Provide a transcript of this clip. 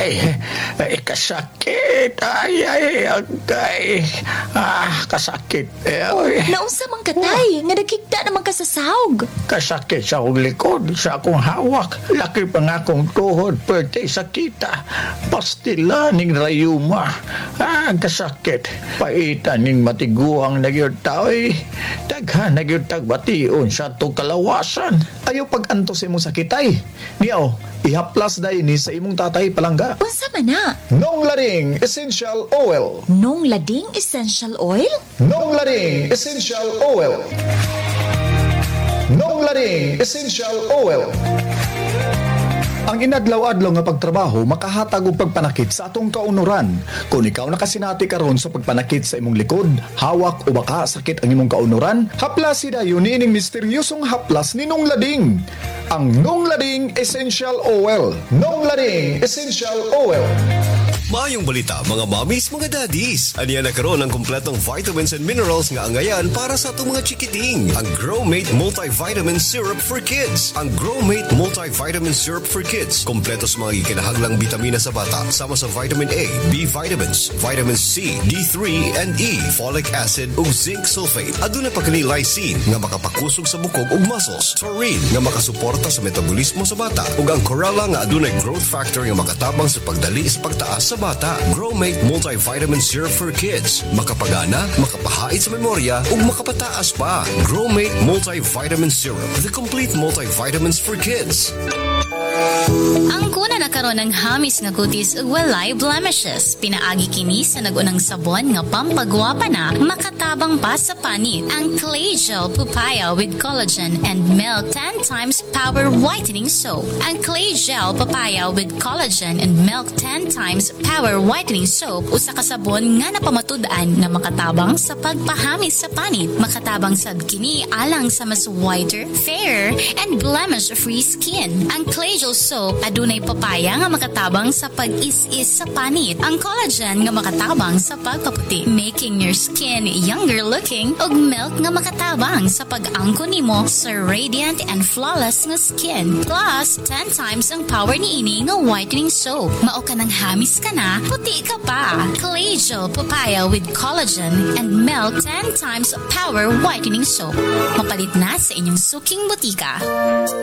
Kasakit. Agay. Kasakit. Naunsa man katay, nga nagkigda naman ka sa sahog. Kasakit sa akong likod, sa akong hawak. Laki pa nga akong tuhod, pwede sakita. Pastila ning rayuma. Kasakit. Paitan ning matiguang nagyod tao daghan nagyod tagbation sa itong kalawasan. Ayaw pag-antos imong sakitay. Niyaw, ihaplas na ini sa imong tatay palangga. Unsa man na? Nong Lading Essential Oil. Nong Lading Essential Oil? Nong Lading Essential Oil. Nong Lading Essential Oil. Ang inadlaw-adlaw nga pagtrabaho makahatag og pagpanakit sa atong kaunuran. Kung ikaw nakasinati karon sa pagpanakit sa imong likod, hawak o baka sakit ang imong kaunuran, haplas dayon niining misteryosong haplas ni Nong Lading. Ang Nong Lading Essential Oil. Nong Lading Essential Oil. Maayong balita mga mommies, mga daddies. Aniya na karon ang kompletong vitamins and minerals nga angayan para sa atong mga chikiting. Ang Growmate Multivitamin Syrup for Kids. Ang Growmate Multivitamin Syrup for Kids. Kompleto sa mga ikinahanglang bitamina sa bata. Sama sa vitamin A, B vitamins, vitamin C, D3 and E, folic acid ug zinc sulfate. Aduna pa kini lysine nga makapakusog sa bukog ug muscles. Taurine nga makasuporta sa metabolismo sa bata. Ug ang chlorella nga adunay growth factor nga makatabang sa pagdali sa pagtaas sa bata. Growmate Multivitamin Syrup for Kids. Makapagana, makapahait sa memorya, ug makapataas pa. Growmate Multivitamin Syrup. The complete multivitamins for kids. Ang kuna na karon ng hamis nga kutis ug walay blemishes. Pinaagi kini sa nagunang sabon nga pampagwapa na makatabang pa sa panit. Ang Clay Gel Papaya with Collagen and Milk 10 times Power Whitening Soap. Ang Clay Gel Papaya with Collagen and Milk 10 times Power Whitening Soap usa ka sabon nga napamatud-an na makatabang sa pagpahamis sa panit. Makatabang sad kini alang sa mas whiter, fairer, and blemish-free skin. Ang Clay Gel Soap adunay papaya nga makatabang sa pag-is-is sa panit. Ang collagen nga makatabang sa pagpaputi, making your skin younger looking, ug milk nga makatabang sa pag-angkon nimo sa radiant and flawless nga skin. Plus, 10 times ang power niini nga whitening soap. Mao ka nang hamis ka na, puti ka pa. Clay Gel Papaya with Collagen and Milk 10 times power whitening soap. Mapalit na sa inyong suking butika.